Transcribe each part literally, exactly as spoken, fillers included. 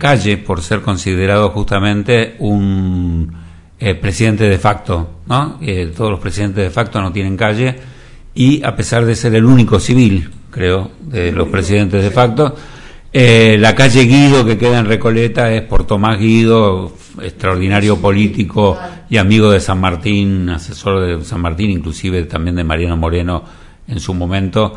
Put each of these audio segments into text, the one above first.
calle por ser considerado justamente un eh, presidente de facto, ¿no? Eh, todos los presidentes de facto no tienen calle, y a pesar de ser el único civil, creo, de los presidentes de facto, eh, la calle Guido que queda en Recoleta es por Tomás Guido, extraordinario político y amigo de San Martín, asesor de San Martín, inclusive también de Mariano Moreno en su momento.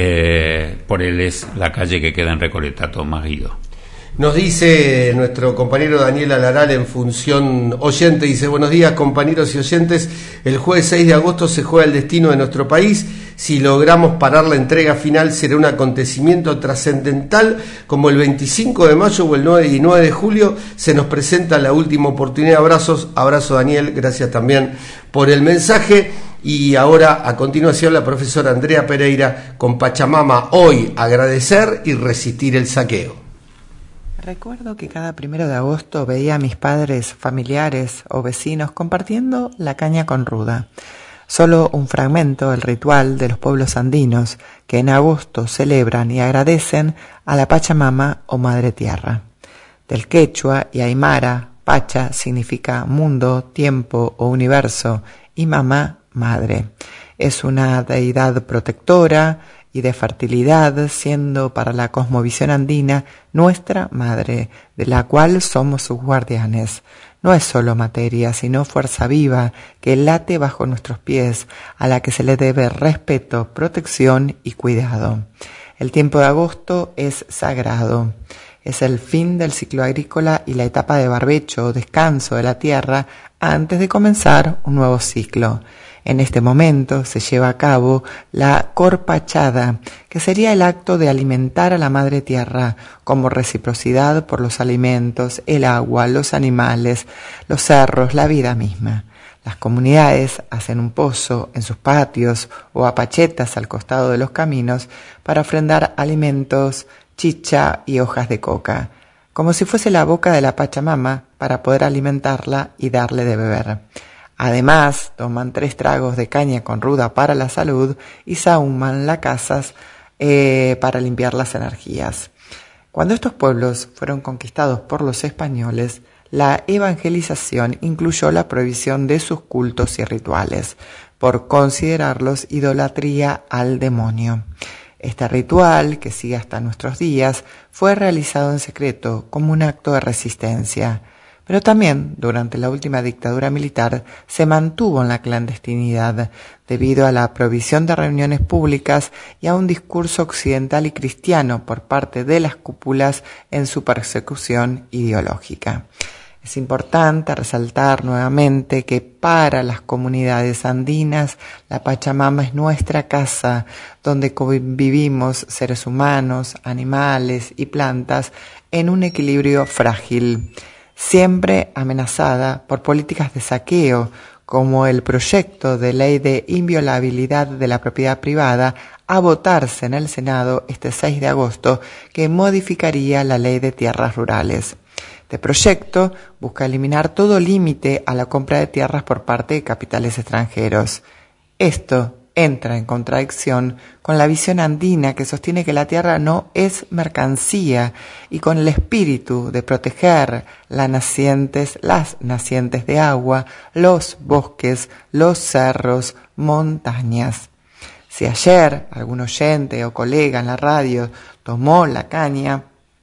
Eh, por él es la calle que queda en Recoleta, Tomás Guido. Nos dice nuestro compañero Daniel Alaral en función oyente, dice: buenos días compañeros y oyentes, el jueves seis de agosto se juega el destino de nuestro país. Si logramos parar la entrega final será un acontecimiento trascendental, como el veinticinco de mayo o el nueve y nueve de julio se nos presenta la última oportunidad. Abrazos, abrazo Daniel, gracias también por el mensaje. Y ahora a continuación la profesora Andrea Pereira con Pachamama, hoy agradecer y resistir el saqueo. Recuerdo que cada primero de agosto veía a mis padres, familiares o vecinos compartiendo la caña con ruda. Solo un fragmento del ritual de los pueblos andinos que en agosto celebran y agradecen a la Pachamama o Madre Tierra. Del quechua y aymara, Pacha significa mundo, tiempo o universo y mamá, madre. Es una deidad protectora y de fertilidad, siendo para la cosmovisión andina nuestra madre, de la cual somos sus guardianes. No es solo materia, sino fuerza viva que late bajo nuestros pies, a la que se le debe respeto, protección y cuidado. El tiempo de agosto es sagrado. Es el fin del ciclo agrícola y la etapa de barbecho o descanso de la tierra antes de comenzar un nuevo ciclo. En este momento se lleva a cabo la corpachada, que sería el acto de alimentar a la madre tierra como reciprocidad por los alimentos, el agua, los animales, los cerros, la vida misma. Las comunidades hacen un pozo en sus patios o apachetas al costado de los caminos para ofrendar alimentos, chicha y hojas de coca, como si fuese la boca de la Pachamama para poder alimentarla y darle de beber. Además, toman tres tragos de caña con ruda para la salud y sahuman las casas eh, para limpiar las energías. Cuando estos pueblos fueron conquistados por los españoles, la evangelización incluyó la prohibición de sus cultos y rituales, por considerarlos idolatría al demonio. Este ritual, que sigue hasta nuestros días, fue realizado en secreto como un acto de resistencia. Pero también, durante la última dictadura militar, se mantuvo en la clandestinidad debido a la prohibición de reuniones públicas y a un discurso occidental y cristiano por parte de las cúpulas en su persecución ideológica. Es importante resaltar nuevamente que para las comunidades andinas, la Pachamama es nuestra casa, donde convivimos seres humanos, animales y plantas en un equilibrio frágil, siempre amenazada por políticas de saqueo, como el proyecto de ley de inviolabilidad de la propiedad privada a votarse en el Senado este seis de agosto, que modificaría la ley de tierras rurales. Este proyecto busca eliminar todo límite a la compra de tierras por parte de capitales extranjeros. Esto entra en contradicción con la visión andina que sostiene que la tierra no es mercancía y con el espíritu de proteger las nacientes, las nacientes de agua, los bosques, los cerros, montañas. Si ayer algún oyente o colega en la radio tomó la caña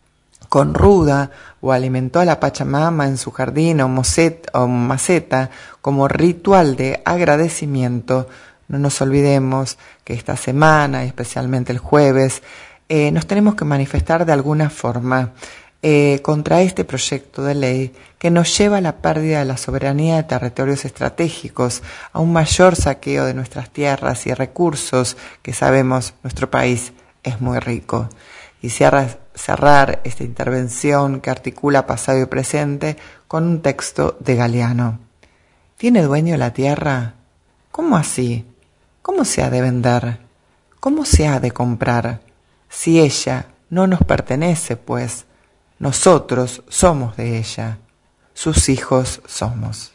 con ruda o alimentó a la Pachamama en su jardín o, mocet, o maceta como ritual de agradecimiento, no nos olvidemos que esta semana, y especialmente el jueves, eh, nos tenemos que manifestar de alguna forma eh, contra este proyecto de ley que nos lleva a la pérdida de la soberanía de territorios estratégicos, a un mayor saqueo de nuestras tierras y recursos que sabemos nuestro país es muy rico. Quisiera cerrar esta intervención que articula pasado y presente con un texto de Galeano. ¿Tiene dueño la tierra? ¿Cómo así? ¿Cómo se ha de vender? ¿Cómo se ha de comprar? Si ella no nos pertenece, pues nosotros somos de ella, sus hijos somos.